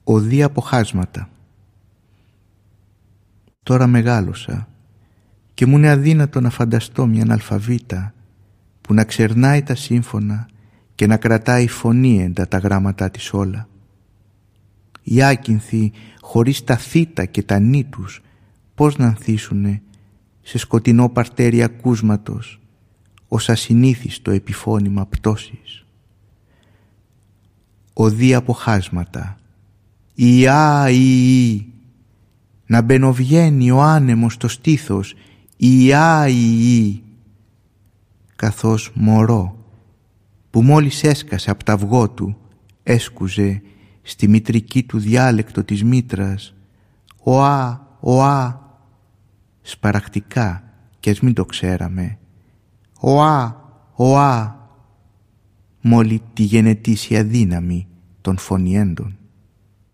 Οδή από χάσματα. Τώρα μεγάλωσα και μου είναι αδύνατο να φανταστώ μια αναλφαβήτα που να ξερνάει τα σύμφωνα και να κρατάει φωνήεντα τα γράμματά της όλα. Οι άκυνθοι χωρίς τα θήτα και τα νη τους πώς να ανθίσουνε σε σκοτεινό παρτέρι ακούσματος ως ασυνήθιστο επιφώνημα πτώσης. Οδή από χάσματα. Ια-η-η. Να μπαινοβγαίνει ο άνεμος στο στήθος. Ια-η-η. Καθώς μωρό που μόλις έσκασε από τα αυγό του έσκουζε στη μητρική του διάλεκτο της μήτρας «Οά, οά», σπαρακτικά κι ας μην το ξέραμε, «Οά, οά», μόλι τη γενετήσια δύναμη των φωνιέντων.